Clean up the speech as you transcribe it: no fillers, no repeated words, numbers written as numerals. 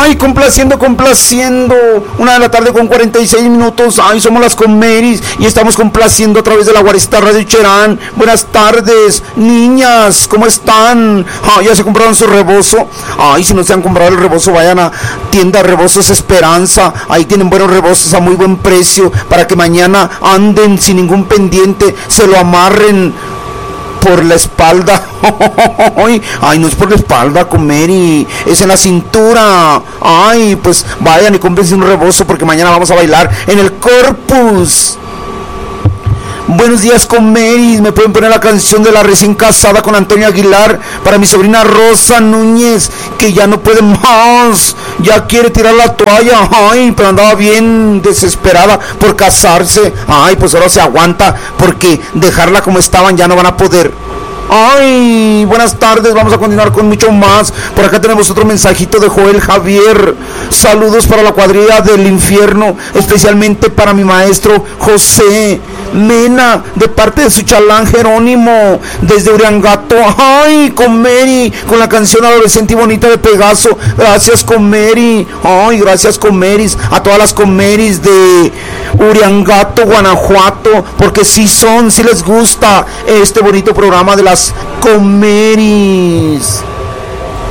Ay, complaciendo. 1:46 p.m. Ay, somos las Comeris y estamos complaciendo a través de la Guarista Radio Cherán. Buenas tardes, niñas, ¿cómo están? Ay, ya se compraron su rebozo. Ay, si no se han comprado el rebozo, vayan a tienda Rebozos Esperanza. Ahí tienen buenos rebozos a muy buen precio para que mañana anden sin ningún pendiente, se lo amarren por la espalda. Ay, no es por la espalda, Comeri, es en la cintura. Ay, pues vayan y cómprense un rebozo porque mañana vamos a bailar en el Corpus. Buenos días, Comeris. ¿Me pueden poner la canción de la recién casada con Antonio Aguilar para mi sobrina Rosa Núñez, que ya no puede más, ya quiere tirar la toalla? Ay, pero andaba bien desesperada por casarse. Ay, pues ahora se aguanta porque dejarla como estaban ya no van a poder. Ay, buenas tardes, vamos a continuar con mucho más. Por acá tenemos otro mensajito de Joel Javier. Saludos para la cuadrilla del infierno, especialmente para mi maestro José Mena, de parte de su chalán Jerónimo, desde Uriangato. Ay, Comeri, con la canción adolescente y bonita de Pegaso. Gracias, Comeri. Ay, gracias, Comeris, a todas las Comeris de Uriangato, Guanajuato, porque sí les gusta este bonito programa de las Comeris.